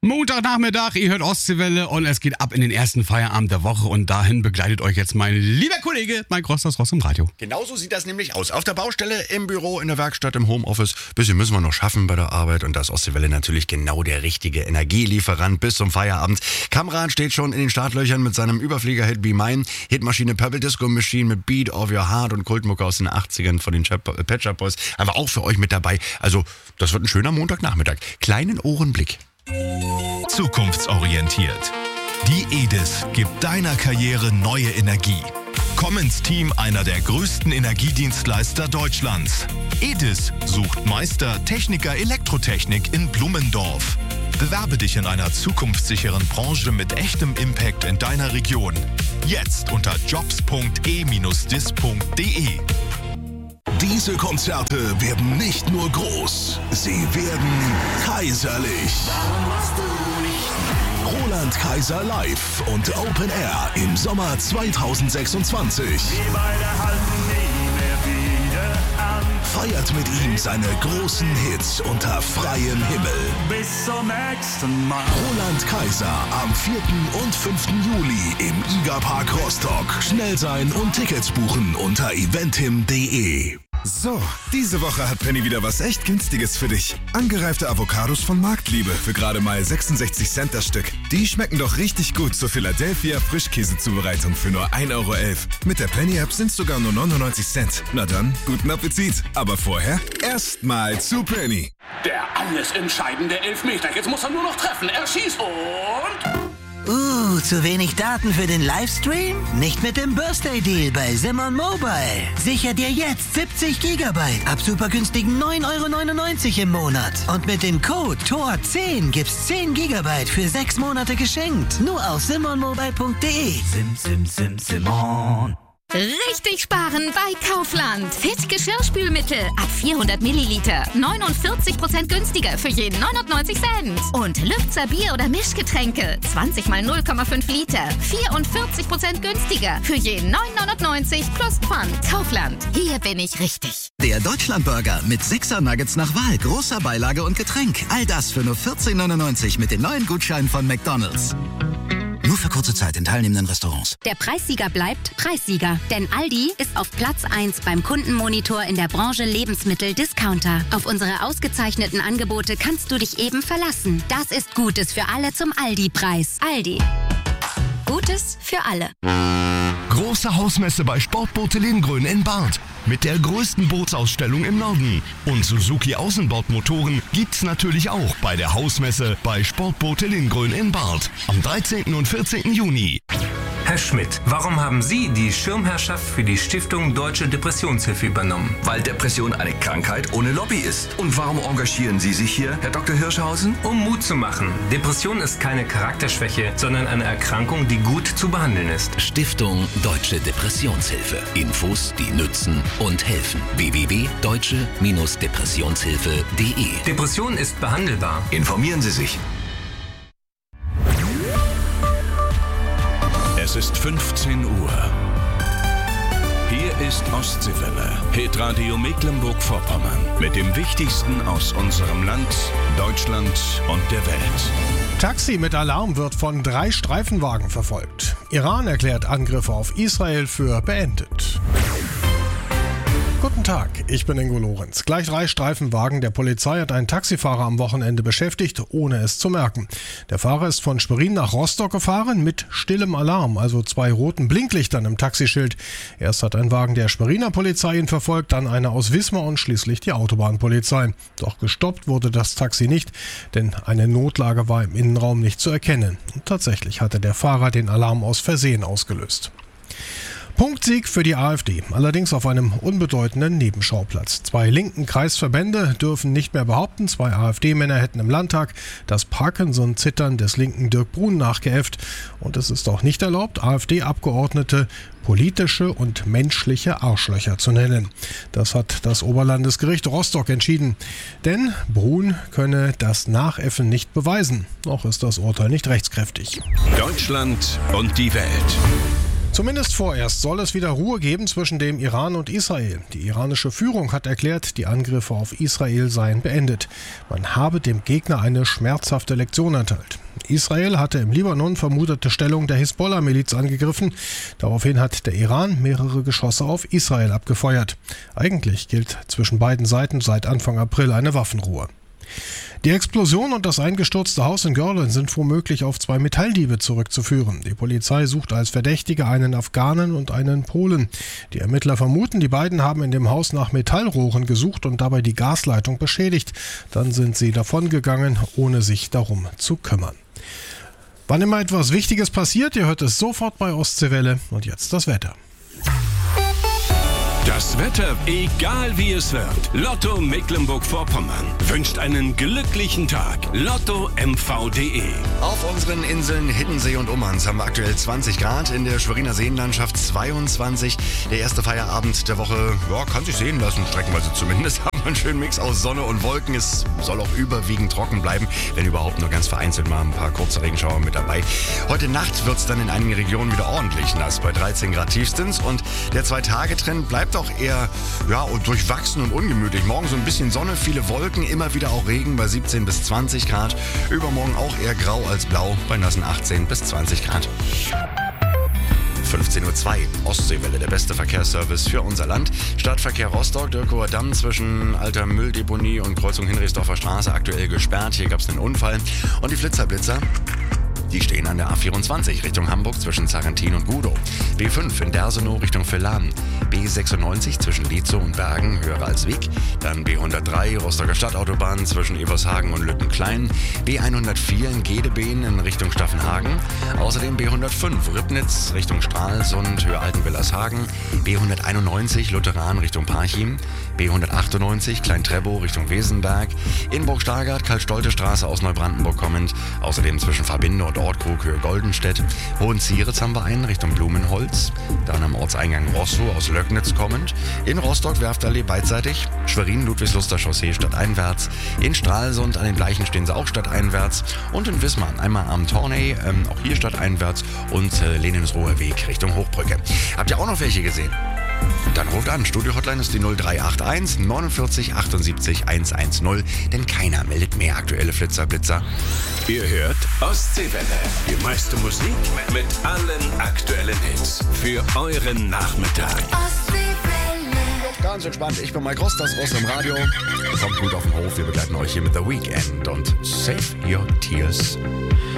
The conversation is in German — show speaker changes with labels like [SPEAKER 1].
[SPEAKER 1] Montagnachmittag, ihr hört Ostseewelle und es geht ab in den ersten Feierabend der Woche und dahin begleitet euch jetzt mein lieber Kollege Mike Rost aus Rost im Radio.
[SPEAKER 2] Genauso sieht das nämlich aus. Auf der Baustelle, im Büro, in der Werkstatt, im Homeoffice. Bisschen müssen wir noch schaffen bei der Arbeit und da ist Ostseewelle natürlich genau der richtige Energielieferant bis zum Feierabend. Kamran steht schon in den Startlöchern mit seinem Überflieger-Hit Be Mine, Hitmaschine Purple Disco Machine mit Beat of Your Heart und Kultmucke aus den 80ern von den Pet Shop Boys. Aber auch für euch mit dabei. Also, das wird ein schöner Montagnachmittag. Kleinen Ohrenblick.
[SPEAKER 3] Zukunftsorientiert. Die EDIS gibt deiner Karriere neue Energie. Komm ins Team einer der größten Energiedienstleister Deutschlands. EDIS sucht Meister, Techniker, Elektrotechnik in Blumentdorf. Bewerbe dich in einer zukunftssicheren Branche mit echtem Impact in deiner Region. Jetzt unter jobs.e-dis.de.
[SPEAKER 4] Diese Konzerte werden nicht nur groß, sie werden kaiserlich. Roland Kaiser live und Open Air im Sommer 2026. Feiert mit ihm seine großen Hits unter freiem Himmel.
[SPEAKER 5] Bis zum nächsten Mal.
[SPEAKER 4] Roland Kaiser am 4. und 5. Juli im IGA-Park Rostock. Schnell sein und Tickets buchen unter eventim.de.
[SPEAKER 6] So, diese Woche hat Penny wieder was echt Günstiges für dich. Angereifte Avocados von Marktliebe für gerade mal 66 Cent das Stück. Die schmecken doch richtig gut zur Philadelphia Frischkäsezubereitung für nur 1,11 Euro. Mit der Penny-App sind es sogar nur 99 Cent. Na dann, guten Appetit. Aber vorher erstmal zu Penny.
[SPEAKER 7] Der alles entscheidende Elfmeter. Jetzt muss er nur noch treffen. Er schießt und...
[SPEAKER 8] zu wenig Daten für den Livestream? Nicht mit dem Birthday Deal bei Simon Mobile. Sicher dir jetzt 70 GB ab super günstigen 9,99 € im Monat. Und mit dem Code TOR10 gibt's 10 GB für 6 Monate geschenkt. Nur auf simonmobile.de. Simon.
[SPEAKER 9] Richtig sparen bei Kaufland. Fit Geschirrspülmittel ab 400 Milliliter. 49% günstiger für jeden 99 Cent. Und Lübzer Bier- oder Mischgetränke. 20 mal 0,5 Liter. 44% günstiger für jeden 9,99 plus Pfand. Kaufland. Hier bin ich richtig.
[SPEAKER 10] Der Deutschlandburger mit 6er Nuggets nach Wahl. Großer Beilage und Getränk. All das für nur 14,99 mit den neuen Gutscheinen von McDonald's. Nur für kurze Zeit in teilnehmenden Restaurants.
[SPEAKER 11] Der Preissieger bleibt Preissieger. Denn Aldi ist auf Platz 1 beim Kundenmonitor in der Branche Lebensmittel-Discounter. Auf unsere ausgezeichneten Angebote kannst du dich eben verlassen. Das ist Gutes für alle zum Aldi-Preis. Aldi. Gutes für alle.
[SPEAKER 3] Große Hausmesse bei Sportboote Lindgrün in Barth. Mit der größten Bootsausstellung im Norden. Und Suzuki Außenbordmotoren gibt's natürlich auch bei der Hausmesse bei Sportboote Lindgrün in Barth. Am 13. und 14. Juni.
[SPEAKER 12] Herr Schmidt, warum haben Sie die Schirmherrschaft für die Stiftung Deutsche Depressionshilfe übernommen?
[SPEAKER 13] Weil Depression eine Krankheit ohne Lobby ist. Und warum engagieren Sie sich hier, Herr Dr. Hirschhausen?
[SPEAKER 12] Um Mut zu machen. Depression ist keine Charakterschwäche, sondern eine Erkrankung, die gut zu behandeln ist.
[SPEAKER 14] Stiftung Deutsche Depressionshilfe. Infos, die nützen und helfen. www.deutsche-depressionshilfe.de.
[SPEAKER 12] Depression ist behandelbar.
[SPEAKER 13] Informieren Sie sich.
[SPEAKER 3] Es ist 15 Uhr. Hier ist Ostseewelle, Hitradio Mecklenburg-Vorpommern. Mit dem Wichtigsten aus unserem Land, Deutschland und der Welt.
[SPEAKER 15] Taxi mit Alarm wird von 3 Streifenwagen verfolgt. Iran erklärt Angriffe auf Israel für beendet. Guten Tag, ich bin Ingo Lorenz. Gleich 3 Streifenwagen der Polizei hat einen Taxifahrer am Wochenende beschäftigt, ohne es zu merken. Der Fahrer ist von Schwerin nach Rostock gefahren mit stillem Alarm, also 2 roten Blinklichtern im Taxischild. Erst hat ein Wagen der Schweriner Polizei ihn verfolgt, dann einer aus Wismar und schließlich die Autobahnpolizei. Doch gestoppt wurde das Taxi nicht, denn eine Notlage war im Innenraum nicht zu erkennen. Und tatsächlich hatte der Fahrer den Alarm aus Versehen ausgelöst. Punktsieg für die AfD, allerdings auf einem unbedeutenden Nebenschauplatz. 2 linken Kreisverbände dürfen nicht mehr behaupten, 2 AfD-Männer hätten im Landtag das Parkinson-Zittern des linken Dirk Brun nachgeäfft. Und es ist auch nicht erlaubt, AfD-Abgeordnete politische und menschliche Arschlöcher zu nennen. Das hat das Oberlandesgericht Rostock entschieden. Denn Brun könne das Nachäffen nicht beweisen. Noch ist das Urteil nicht rechtskräftig.
[SPEAKER 3] Deutschland und die Welt.
[SPEAKER 15] Zumindest vorerst soll es wieder Ruhe geben zwischen dem Iran und Israel. Die iranische Führung hat erklärt, die Angriffe auf Israel seien beendet. Man habe dem Gegner eine schmerzhafte Lektion erteilt. Israel hatte im Libanon vermutete Stellung der Hisbollah-Miliz angegriffen. Daraufhin hat der Iran mehrere Geschosse auf Israel abgefeuert. Eigentlich gilt zwischen beiden Seiten seit Anfang April eine Waffenruhe. Die Explosion und das eingestürzte Haus in Görlen sind womöglich auf 2 Metalldiebe zurückzuführen. Die Polizei sucht als Verdächtige einen Afghanen und einen Polen. Die Ermittler vermuten, die beiden haben in dem Haus nach Metallrohren gesucht und dabei die Gasleitung beschädigt. Dann sind sie davongegangen, ohne sich darum zu kümmern. Wann immer etwas Wichtiges passiert, ihr hört es sofort bei Ostseewelle. Und jetzt das Wetter.
[SPEAKER 16] Das Wetter, egal wie es wird. Lotto Mecklenburg-Vorpommern wünscht einen glücklichen Tag. LottoMV.de.
[SPEAKER 2] Auf unseren Inseln Hiddensee und Ummanz haben wir aktuell 20 Grad, in der Schweriner Seenlandschaft 22. Der erste Feierabend der Woche, ja, kann sich sehen lassen, streckenweise zumindest. Haben wir einen schönen Mix aus Sonne und Wolken. Es soll auch überwiegend trocken bleiben, wenn überhaupt nur ganz vereinzelt mal ein paar kurze Regenschauer mit dabei. Heute Nacht wird es dann in einigen Regionen wieder ordentlich nass, bei 13 Grad tiefstens. Und der 2-Tage-Trend bleibt auch eher durchwachsen und ungemütlich. Morgen so ein bisschen Sonne, viele Wolken, immer wieder auch Regen bei 17 bis 20 Grad. Übermorgen auch eher grau als blau bei nassen 18 bis 20 Grad. 15.02 Uhr, Ostseewelle, der beste Verkehrsservice für unser Land. Stadtverkehr Rostock, Dürkower Damm zwischen alter Mülldeponie und Kreuzung Hinrichsdorfer Straße aktuell gesperrt. Hier gab es einen Unfall. Und die Blitzer, die stehen an der A24 Richtung Hamburg zwischen Sarrentin und Gudow. B5 in Dersenow Richtung Villach. B96 zwischen Lietzow und Bergen, höher als Weg. Dann B103 Rostocker Stadtautobahn zwischen Evershagen und Lüttenklein. B104 in Gedebeen in Richtung Staffenhagen. Außerdem B105 Ribnitz Richtung Stralsund, höher Altenwillershagen. B191 Lutheran Richtung Parchim. B198 Klein-Trebow Richtung Wesenberg. In Burg-Stargard Karl-Stolte-Straße aus Neubrandenburg kommend. Außerdem zwischen Verbinde und Ortkrug, Höhe Goldenstedt. Hohenzieretz haben wir einen Richtung Blumenholz. Dann am Ortseingang Roßloh aus Löcknitz kommend. In Rostock Werftallee beidseitig. Schwerin Ludwigsluster Chaussee stadteinwärts. In Stralsund an den Bleichen stehen sie auch stadteinwärts. Und in Wismar einmal am Torney, auch hier stadteinwärts. Und Lenensroher Weg Richtung Hochbrücke. Habt ihr auch noch welche gesehen? Dann ruft an. Studio-Hotline ist die 0381 49 78 110, denn keiner meldet mehr aktuelle Blitzer.
[SPEAKER 16] Ihr hört Ostseewelle. Die meiste Musik mit allen aktuellen Hits für euren Nachmittag.
[SPEAKER 2] Ganz entspannt, ich bin Mike Ross, das Ross im Radio. Kommt gut auf den Hof, wir begleiten euch hier mit The Weekend und Save Your Tears.